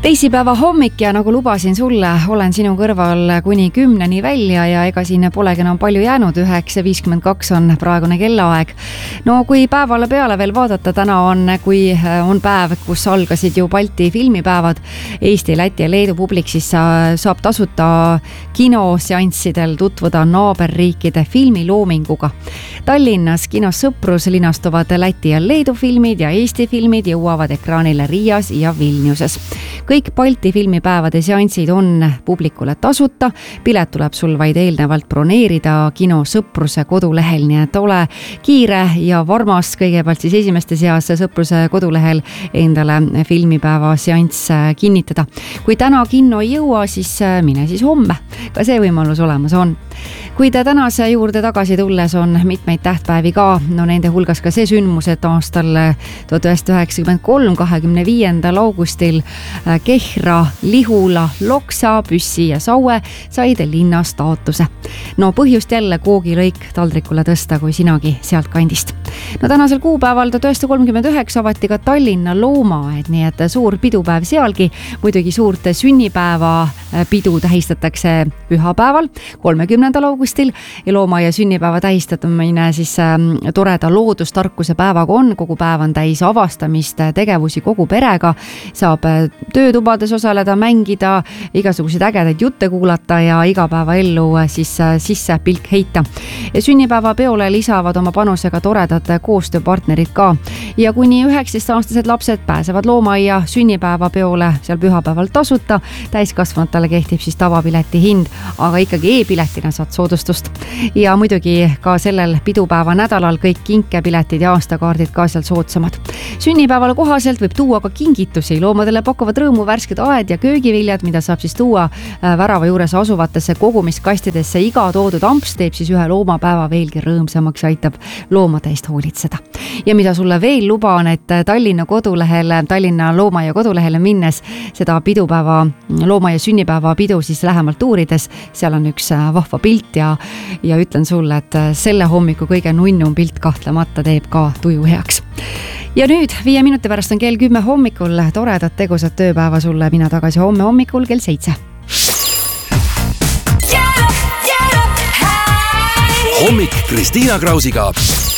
Teisipäeva hommik ja nagu lubasin sulle, olen sinu kõrval kuni 10 välja ja ega siin polegi enam palju jäänud, 9:52 on praegune kellaaeg. No kui päevale peale veel vaadata, täna kui on päev, kus algasid ju Balti filmipäevad, Eesti, Läti ja Leedu publik, siis saab tasuta kinoseanssidel tutvuda naaberriikide filmiloominguga. Tallinnas kinos Sõprus linastuvad Läti ja Leedu filmid ja Eesti filmid jõuavad ekraanile Riias ja Vilniuses. Kõik Balti filmipäevade seansid on publikule tasuta. Pilet tuleb sul vaid eelnevalt broneerida kino Sõpruse kodulehel, nii et ole kiire ja varmas kõigepealt siis esimeste seas Sõpruse kodulehel endale filmipäeva seanss kinnitada. Kui täna kinno ei jõua, siis mine siis homme. Ka see võimalus olemas on. Kui te tänase juurde tagasi tulles on mitmeid tähtpäevi ka, no nende hulgas ka see sündmus, et aastal 1993, 25. augustil Kehra, Lihula, Loksa, Püssi ja Saue said linna staatuse. No põhjust jälle koogilõik taldrikule tõsta, kui sinagi sealt kandist. No tänasel kuupäeval 1939 avati ka Tallinna loomaaed, nii et suur pidupäev sealgi. Muidugi suurt sünnipäeva pidu tähistatakse pühapäeval, 30. augustil ja loomaaia sünnipäeva tähistatamine siis toreda loodustarkuse päevaga on. Kogu päev on täis avastamist, tegevusi kogu perega. Saab töötubades osaleda, mängida, igasuguseid ägedaid jutte kuulata ja igapäevaellu siis sisse pilk heita. Ja sünnipäeva peole lisavad oma panusega toredad koostööpartnerid ka. Ja kuni 19-aastased lapsed pääsevad loomaaia sünnipäeva peole seal pühapäeval tasuta. Täiskasvanutele kehtib siis tavapileti hind, aga ikkagi e-piletina saad soodustust. Ja muidugi ka sellel pidupäeva nädalal kõik kinkepiletid ja aastakaardid ka seal soodsamad. Sünnipäevale kohaselt võib tuua ka kingitusi. Loomadele pakuvad rõõmu värsked aed ja köögiviljad, mida saab siis tuua värava juures asuvatesse kogumiskastidesse. Iga toodud amps teeb siis ühe loomapäeva veelgi rõõmsamaks ja aitab loomade eest hoolitseda. Ja mida sulle veel luban, et Tallinna loomaaia kodulehele minnes seda pidupäeva, loomaaia sünnipäeva pidu siis lähemalt uurides, seal on üks vahva pilt ja ütlen sulle, et selle hommiku kõige nunnum pilt kahtlemata teeb ka tuju heaks. Ja nüüd 5 minuti pärast on kell 10 hommikul. Toredat tegusat tööpäeva sulle, mina tagasi homme hommikul kell 7. Hommik Kristiina Krausiga.